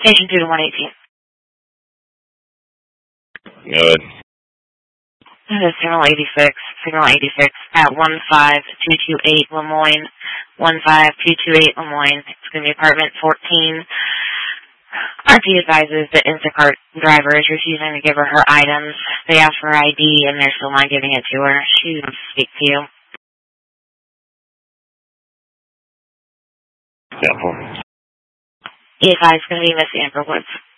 Station 2 to 118. Good. This is Signal 86 at 15228 Lemoyne, 15228 Lemoyne. It's going to be apartment 14. RT advises the Instacart driver is refusing to give her items. They ask for her ID and they're still not giving it to her. She wants to speak to you. Sample. E5 is going to be Miss Amber Woods.